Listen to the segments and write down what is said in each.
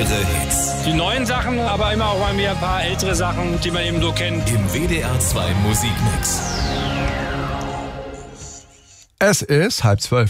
Eure Hits. Die neuen Sachen, aber immer auch mal wieder ein paar ältere Sachen, die man eben so kennt. Im WDR 2 Musikmix. Es ist 11:30.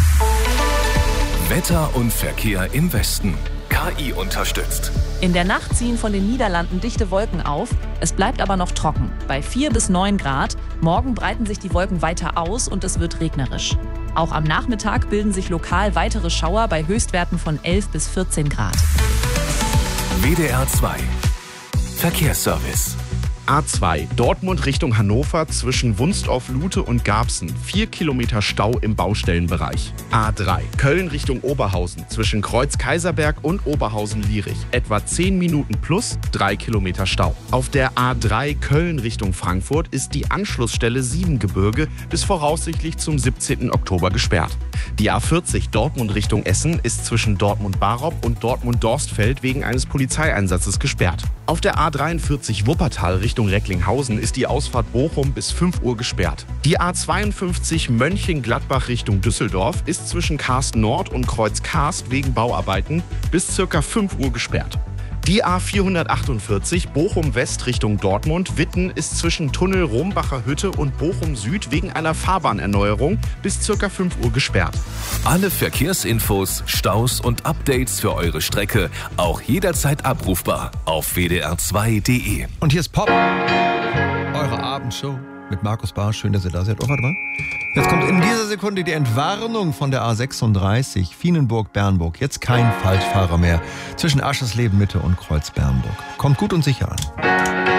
Wetter und Verkehr im Westen. KI unterstützt. In der Nacht ziehen von den Niederlanden dichte Wolken auf. Es bleibt aber noch trocken, bei 4 bis 9 Grad. Morgen breiten sich die Wolken weiter aus und es wird regnerisch. Auch am Nachmittag bilden sich lokal weitere Schauer bei Höchstwerten von 11 bis 14 Grad. WDR 2 Verkehrsservice. A2, Dortmund Richtung Hannover zwischen Wunstorf-Lute und Garbsen. 4 Kilometer Stau im Baustellenbereich. A3, Köln Richtung Oberhausen zwischen Kreuz-Kaiserberg und Oberhausen-Lierich. Etwa 10 Minuten plus 3 Kilometer Stau. Auf der A3 Köln Richtung Frankfurt ist die Anschlussstelle Siebengebirge bis voraussichtlich zum 17. Oktober gesperrt. Die A40 Dortmund Richtung Essen ist zwischen Dortmund-Barop und Dortmund-Dorstfeld wegen eines Polizeieinsatzes gesperrt. Auf der A43 Wuppertal Richtung Recklinghausen ist die Ausfahrt Bochum bis 5 Uhr gesperrt. Die A52 Mönchengladbach Richtung Düsseldorf ist zwischen Karst Nord und Kreuz Karst wegen Bauarbeiten bis ca. 5 Uhr gesperrt. Die A448 Bochum West Richtung Dortmund Witten ist zwischen Tunnel Rombacher Hütte und Bochum Süd wegen einer Fahrbahnerneuerung bis ca. 5 Uhr gesperrt. Alle Verkehrsinfos, Staus und Updates für eure Strecke auch jederzeit abrufbar auf wdr2.de. Und hier ist Pop, eure Abendshow mit Markus Barsch. Schön, dass ihr da seid. Oh, warte mal. Jetzt kommt in dieser Sekunde die Entwarnung von der A36 Vienenburg-Bernburg. Jetzt kein Falschfahrer mehr zwischen Aschersleben Mitte und Kreuz-Bernburg. Kommt gut und sicher an.